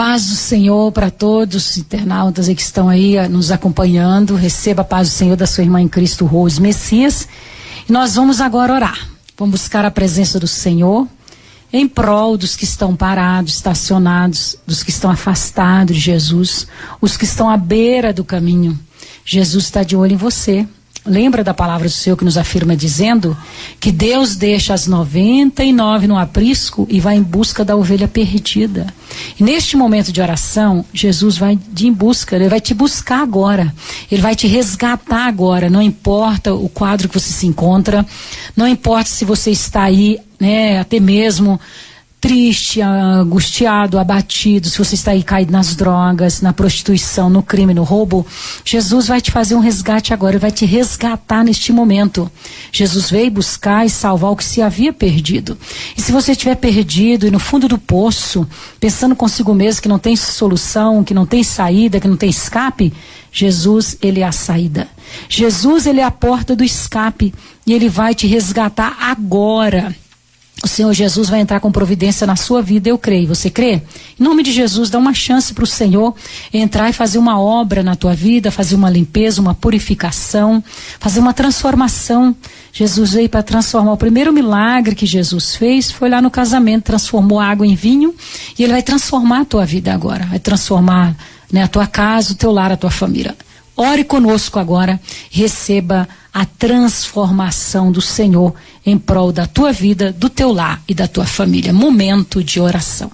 paz do Senhor para todos os internautas que estão aí nos acompanhando. Receba a paz do Senhor da sua irmã em Cristo, Rose Messias. E nós vamos agora orar. Vamos buscar a presença do Senhor em prol dos que estão parados, estacionados, dos que estão afastados de Jesus, os que estão à beira do caminho. Jesus está de olho em você. Lembra da palavra do Senhor que nos afirma dizendo que Deus deixa as 99 no aprisco e vai em busca da ovelha perdida. E neste momento de oração, Jesus vai em busca, Ele vai te buscar agora. Ele vai te resgatar agora. Não importa o quadro que você se encontra, não importa se você está aí, até mesmo triste, angustiado, abatido, se você está aí caído nas drogas, na prostituição, no crime, no roubo, Jesus vai te fazer um resgate agora, Ele vai te resgatar neste momento. Jesus veio buscar e salvar o que se havia perdido. E se você estiver perdido e no fundo do poço, pensando consigo mesmo que não tem solução, que não tem saída, que não tem escape, Jesus, Ele é a saída. Jesus, Ele é a porta do escape e Ele vai te resgatar agora. O Senhor Jesus vai entrar com providência na sua vida, eu creio. Você crê? Em nome de Jesus, dá uma chance para o Senhor entrar e fazer uma obra na tua vida, fazer uma limpeza, uma purificação, fazer uma transformação. Jesus veio para transformar. O primeiro milagre que Jesus fez foi lá no casamento, transformou água em vinho e Ele vai transformar a tua vida agora, vai transformar a tua casa, o teu lar, a tua família. Ore conosco agora, receba a transformação do Senhor em prol da tua vida, do teu lar e da tua família. Momento de oração.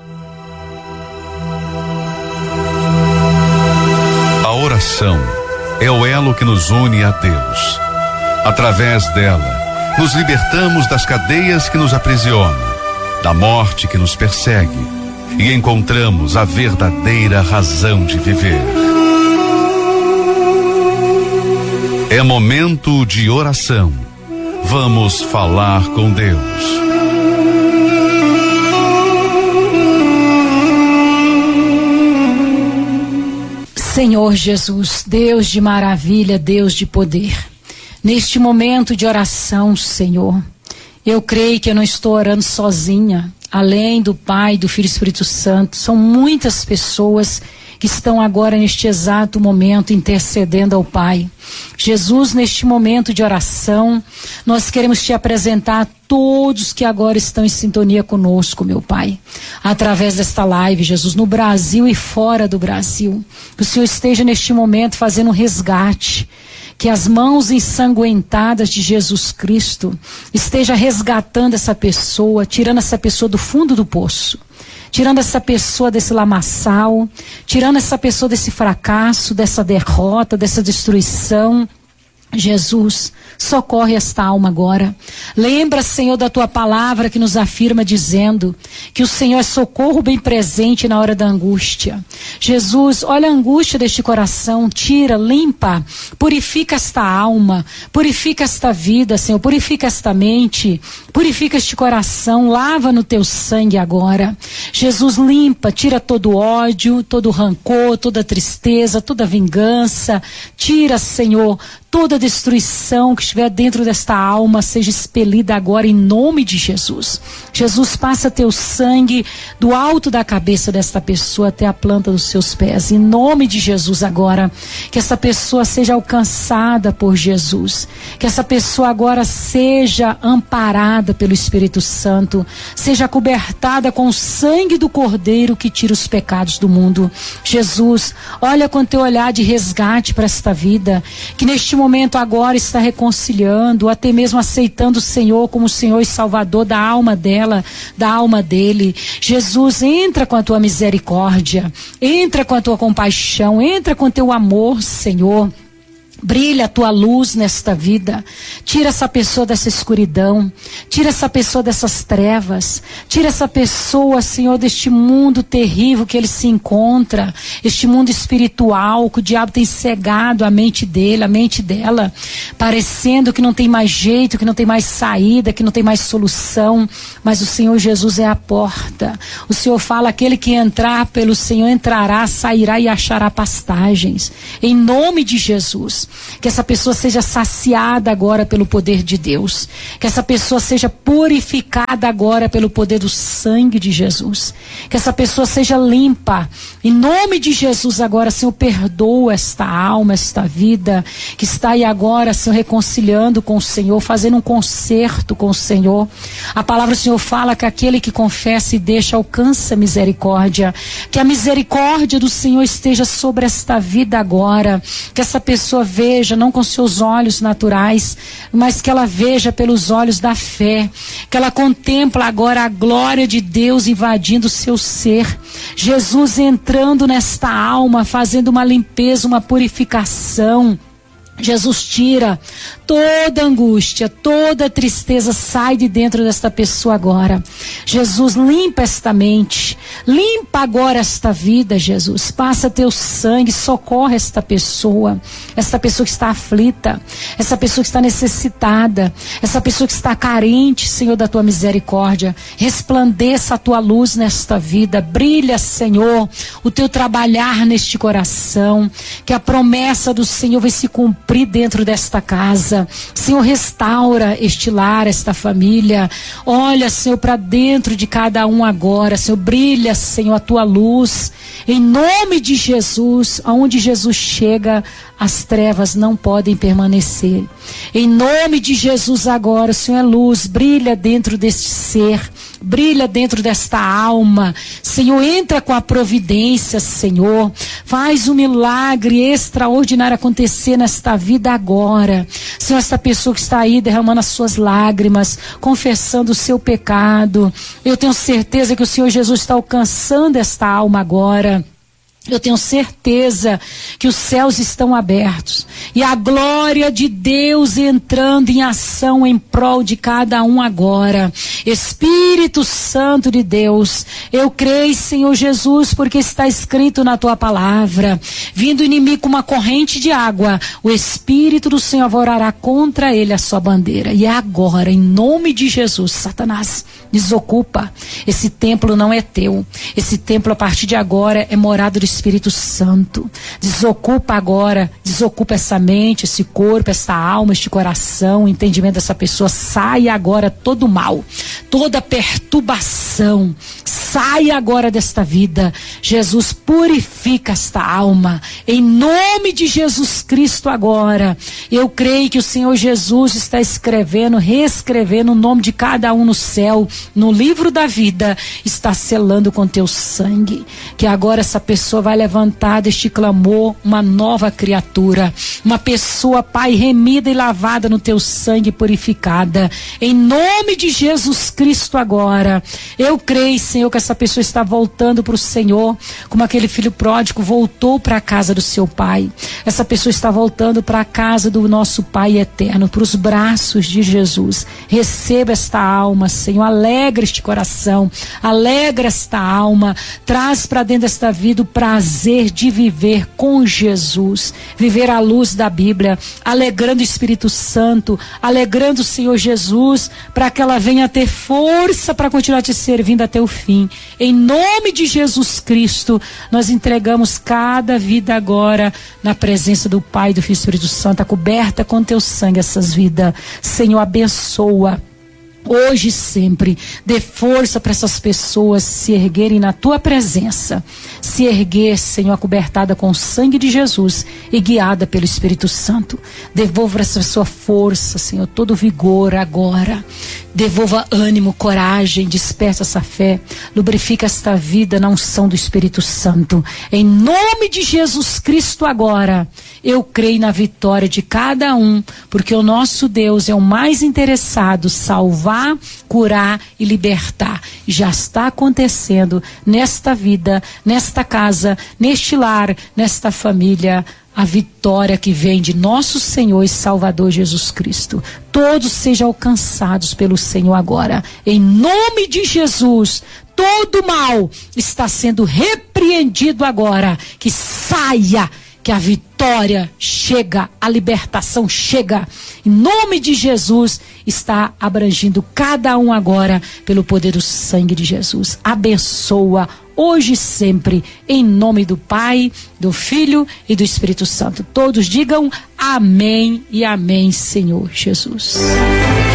A oração é o elo que nos une a Deus. Através dela, nos libertamos das cadeias que nos aprisionam, da morte que nos persegue e encontramos a verdadeira razão de viver. É momento de oração. Vamos falar com Deus. Senhor Jesus, Deus de maravilha, Deus de poder. Neste momento de oração, Senhor, eu creio que eu não estou orando sozinha. Além do Pai, do Filho e do Espírito Santo, são muitas pessoas que estão agora neste exato momento intercedendo ao Pai. Jesus, neste momento de oração, nós queremos te apresentar a todos que agora estão em sintonia conosco, meu Pai. Através desta live, Jesus, no Brasil e fora do Brasil. Que o Senhor esteja neste momento fazendo um resgate. Que as mãos ensanguentadas de Jesus Cristo esteja resgatando essa pessoa, tirando essa pessoa do fundo do poço. Tirando essa pessoa desse lamaçal, tirando essa pessoa desse fracasso, dessa derrota, dessa destruição. Jesus, socorre esta alma agora. Lembra, Senhor, da tua palavra que nos afirma dizendo que o Senhor é socorro bem presente na hora da angústia. Jesus, olha a angústia deste coração, tira, limpa, purifica esta alma, purifica esta vida, Senhor, purifica esta mente, purifica este coração, lava no teu sangue agora. Jesus, limpa, tira todo ódio, todo rancor, toda tristeza, toda vingança, tira, Senhor, toda destruição que estiver dentro desta alma seja expelida agora em nome de Jesus. Jesus, passa teu sangue do alto da cabeça desta pessoa até a planta dos seus pés. Em nome de Jesus agora, que essa pessoa seja alcançada por Jesus. Que essa pessoa agora seja amparada pelo Espírito Santo. Seja cobertada com o sangue do Cordeiro que tira os pecados do mundo. Jesus, olha com teu olhar de resgate para esta vida. Que neste momento agora está reconciliando, até mesmo aceitando o Senhor como o Senhor e Salvador da alma dela, da alma dele. Jesus, entra com a tua misericórdia, entra com a tua compaixão, entra com o teu amor, Senhor. Brilha a tua luz nesta vida. Tira essa pessoa dessa escuridão. Tira essa pessoa dessas trevas. Tira essa pessoa, Senhor, deste mundo terrível que ele se encontra. Este mundo espiritual que o diabo tem cegado a mente dele, a mente dela. Parecendo que não tem mais jeito, que não tem mais saída, que não tem mais solução. Mas o Senhor Jesus é a porta. O Senhor fala, aquele que entrar pelo Senhor entrará, sairá e achará pastagens. Em nome de Jesus. Que essa pessoa seja saciada agora pelo poder de Deus. Que essa pessoa seja purificada agora pelo poder do sangue de Jesus. Que essa pessoa seja limpa. Em nome de Jesus agora, Senhor, perdoa esta alma, esta vida que está aí agora, Senhor, reconciliando com o Senhor, fazendo um concerto com o Senhor. A palavra do Senhor fala que aquele que confessa e deixa alcança misericórdia. Que a misericórdia do Senhor esteja sobre esta vida agora. Que essa pessoa veja, não com seus olhos naturais, mas que ela veja pelos olhos da fé. Que ela contempla agora a glória de Deus invadindo o seu ser. Jesus entrando nesta alma, fazendo uma limpeza, uma purificação. Jesus tira toda angústia, toda tristeza, sai de dentro desta pessoa agora. Jesus, limpa esta mente, limpa agora esta vida, Jesus. Passa teu sangue, socorre esta pessoa que está aflita, essa pessoa que está necessitada, essa pessoa que está carente, Senhor, da tua misericórdia. Resplandeça a tua luz nesta vida, brilha, Senhor, o teu trabalhar neste coração, que a promessa do Senhor vai se cumprir dentro desta casa. Senhor, restaura este lar, esta família. Olha, Senhor, para dentro de cada um agora. Senhor, brilha, Senhor, a tua luz. Em nome de Jesus, aonde Jesus chega, as trevas não podem permanecer. Em nome de Jesus agora, o Senhor é luz, brilha dentro deste ser, brilha dentro desta alma. Senhor, entra com a providência, Senhor. Faz um milagre extraordinário acontecer nesta vida agora. Senhor, esta pessoa que está aí derramando as suas lágrimas, confessando o seu pecado, eu tenho certeza que o Senhor Jesus está alcançando esta alma agora. Eu tenho certeza que os céus estão abertos e a glória de Deus entrando em ação em prol de cada um agora. Espírito Santo de Deus, eu creio, Senhor Jesus, porque está escrito na tua palavra: vindo o inimigo com uma corrente de água, o Espírito do Senhor vorará contra ele a sua bandeira. E agora, em nome de Jesus, Satanás, desocupa. Esse templo não é teu. Esse templo, a partir de agora, é morada do Espírito Santo. Desocupa agora, desocupa essa mente, esse corpo, essa alma, este coração, o entendimento dessa pessoa. Sai agora todo mal, toda perturbação. Sai agora desta vida. Jesus, purifica esta alma. Em nome de Jesus Cristo agora. Eu creio que o Senhor Jesus está escrevendo, reescrevendo o nome de cada um no céu, no livro da vida, está selando com teu sangue. Que agora essa pessoa vai levantar deste clamor uma nova criatura, uma pessoa, Pai, remida e lavada no teu sangue, purificada. Em nome de Jesus Cristo agora. Eu creio, Senhor, que essa pessoa está voltando para o Senhor, como aquele filho pródigo voltou para a casa do seu pai. Essa pessoa está voltando para a casa do nosso Pai eterno, para os braços de Jesus. Receba esta alma, Senhor, alegra este coração, alegra esta alma, traz para dentro desta vida o prazer de viver com Jesus, viver à luz da Bíblia, alegrando o Espírito Santo, alegrando o Senhor Jesus, para que ela venha ter força para continuar te servindo até o fim. Em nome de Jesus Cristo, nós entregamos cada vida agora na presença do Pai, do Filho e do Espírito Santo, coberta com teu sangue essas vidas. Senhor, abençoa hoje e sempre. Dê força para essas pessoas se erguerem na tua presença, se erguer, Senhor, acobertada com o sangue de Jesus e guiada pelo Espírito Santo. Devolva essa pessoa força, Senhor, todo vigor agora. Devolva ânimo, coragem, desperta essa fé, lubrifica esta vida na unção do Espírito Santo. Em nome de Jesus Cristo agora, eu creio na vitória de cada um, porque o nosso Deus é o mais interessado, salvar, curar e libertar. Já está acontecendo nesta vida, nesta casa, neste lar, nesta família, a vitória que vem de nosso Senhor e Salvador Jesus Cristo. Todos sejam alcançados pelo Senhor agora. Em nome de Jesus, todo mal está sendo repreendido agora. Que saia, que a vitória chega, a libertação chega. Em nome de Jesus, está abrangindo cada um agora pelo poder do sangue de Jesus. Abençoa, hoje e sempre, em nome do Pai, do Filho e do Espírito Santo. Todos digam amém e amém, Senhor Jesus.